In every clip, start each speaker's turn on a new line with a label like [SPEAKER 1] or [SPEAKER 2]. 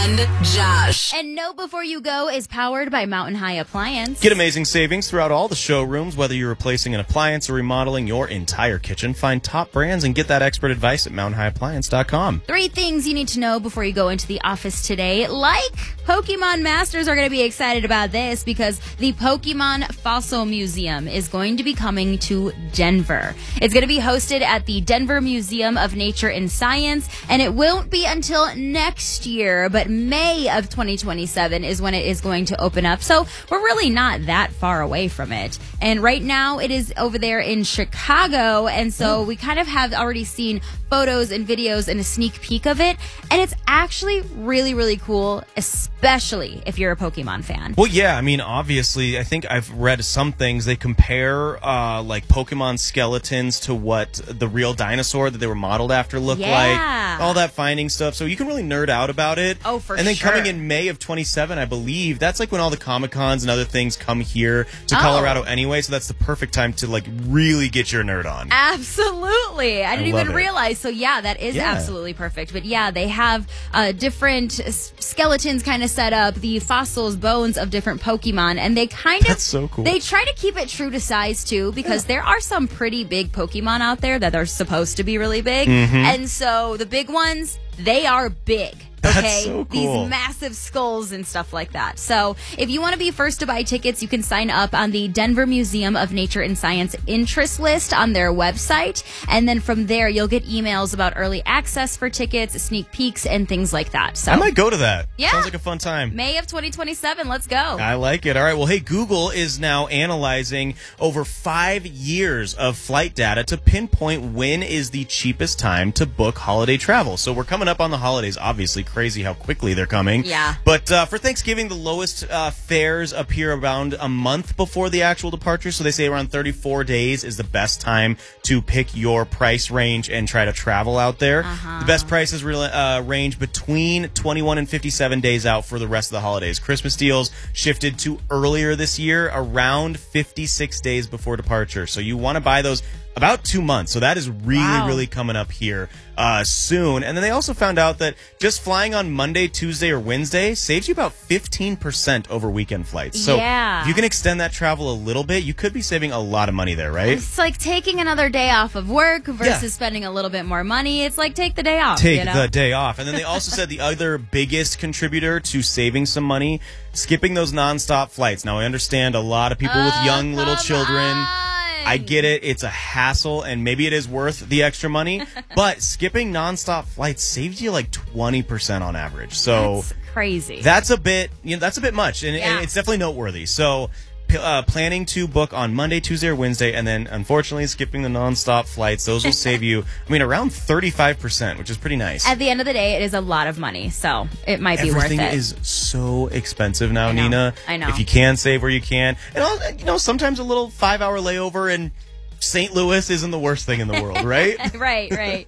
[SPEAKER 1] and Josh.
[SPEAKER 2] And Know Before You Go is powered by Mountain High Appliance.
[SPEAKER 3] Get amazing savings throughout all the showrooms, whether you're replacing an appliance or remodeling your entire kitchen. Find top brands and get that expert advice at mountainhighappliance.com.
[SPEAKER 2] 3 things you need to know before you go into the office today. Like, Pokemon Masters are going to be excited about this because the Pokemon Fossil Museum is going to be coming to Denver. It's going to be hosted at the Denver Museum of Nature and Science, and it won't be until next year, but May of 2027 is when it is going to open up. So we're really not that far away from it. And right now it is over there in Chicago. And so we kind of have already seen photos and videos and a sneak peek of it. And it's actually really, really cool, especially if you're a Pokemon fan.
[SPEAKER 3] Well, yeah, I mean, obviously, I think I've read some things. They compare like Pokemon skeletons to what the real dinosaur that they were modeled after looked like. All that finding stuff. So you can really nerd out about it.
[SPEAKER 2] Oh, for sure.
[SPEAKER 3] And then coming in May of 27, I believe, that's like when all the Comic-Cons and other things come here to Colorado anyway. So that's the perfect time to like really get your nerd on.
[SPEAKER 2] Absolutely. I didn't even
[SPEAKER 3] love it.
[SPEAKER 2] realize. So yeah, that is absolutely perfect. But yeah, they have different skeletons kind of set up, the fossils, bones of different Pokemon, and they kind of
[SPEAKER 3] That's so cool.
[SPEAKER 2] They try to keep it true to size too, because there are some pretty big Pokemon out there that are supposed to be really big, and so the big ones, they are big. Okay,
[SPEAKER 3] That's so cool.
[SPEAKER 2] These massive skulls and stuff like that. So if you want to be first to buy tickets, you can sign up on the Denver Museum of Nature and Science interest list on their website. And then from there, you'll get emails about early access for tickets, sneak peeks, and things like that. So
[SPEAKER 3] I might go to that.
[SPEAKER 2] Yeah.
[SPEAKER 3] Sounds like a fun time.
[SPEAKER 2] May of 2027. Let's go.
[SPEAKER 3] I like it. All right. Well, hey, Google is now analyzing over 5 years of flight data to pinpoint when is the cheapest time to book holiday travel. So we're coming up on the holidays, obviously. Crazy how quickly they're coming.
[SPEAKER 2] Yeah.
[SPEAKER 3] But for Thanksgiving, the lowest fares appear around a month before the actual departure. So they say around 34 days is the best time to pick your price range and try to travel out there. The best prices range between 21 and 57 days out for the rest of the holidays. Christmas deals shifted to earlier this year, around 56 days before departure. So you want to buy those about 2 months. So that is really, really coming up here soon. And then they also found out that just flying on Monday, Tuesday, or Wednesday saves you about 15% over weekend flights. So if you can extend that travel a little bit, you could be saving a lot of money there, right?
[SPEAKER 2] It's like taking another day off of work versus spending a little bit more money. It's like take the day off.
[SPEAKER 3] Take the day off. And then they also said the other biggest contributor to saving some money, skipping those nonstop flights. Now, I understand a lot of people with young little children. I get it. It's a hassle, and maybe it is worth the extra money. But skipping nonstop flights saves you like 20% on average. So
[SPEAKER 2] That's crazy.
[SPEAKER 3] That's a bit, that's a bit much, and it's definitely noteworthy. So planning to book on Monday, Tuesday, or Wednesday, and then unfortunately skipping the nonstop flights, those will save you, around 35%, which is pretty nice.
[SPEAKER 2] At the end of the day, it is a lot of money, so it might be worth it.
[SPEAKER 3] Everything is so expensive now, Nina.
[SPEAKER 2] I know.
[SPEAKER 3] If you can save where you can. And, sometimes a little 5-hour layover in St. Louis isn't the worst thing in the world, right?
[SPEAKER 2] Right.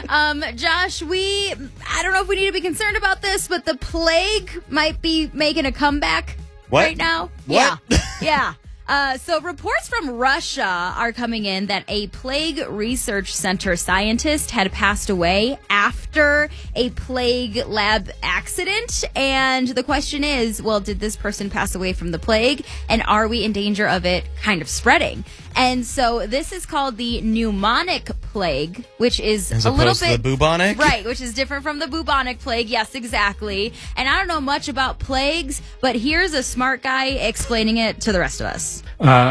[SPEAKER 2] Josh, I don't know if we need to be concerned about this, but the plague might be making a comeback right now.
[SPEAKER 3] What?
[SPEAKER 2] Yeah. So reports from Russia are coming in that a plague research center scientist had passed away after a plague lab accident. And the question is, well, did this person pass away from the plague? And are we in danger of it kind of spreading? And so this is called the pneumonic plague, which is
[SPEAKER 3] As
[SPEAKER 2] a little
[SPEAKER 3] opposed
[SPEAKER 2] bit
[SPEAKER 3] to the bubonic?
[SPEAKER 2] Right, which is different from the bubonic plague. Yes, exactly. And I don't know much about plagues, but here's a smart guy explaining it to the rest of us.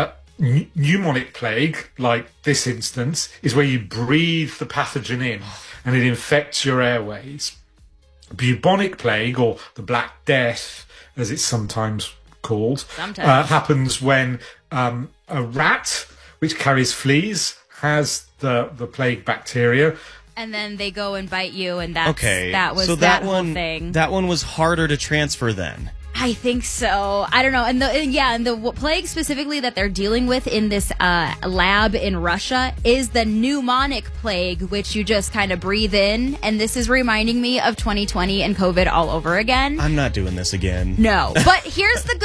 [SPEAKER 4] Pneumonic plague, like this instance, is where you breathe the pathogen in and it infects your airways. Bubonic plague, or the Black Death, as it's sometimes called, happens when a rat, which carries fleas, has the plague bacteria.
[SPEAKER 2] And then they go and bite you, and that was
[SPEAKER 3] so
[SPEAKER 2] that
[SPEAKER 3] whole
[SPEAKER 2] thing.
[SPEAKER 3] That one was harder to transfer then.
[SPEAKER 2] I think so. I don't know. And the plague specifically that they're dealing with in this lab in Russia is the pneumonic plague, which you just kind of breathe in. And this is reminding me of 2020 and COVID all over again.
[SPEAKER 3] I'm not doing this again.
[SPEAKER 2] No. But here's the good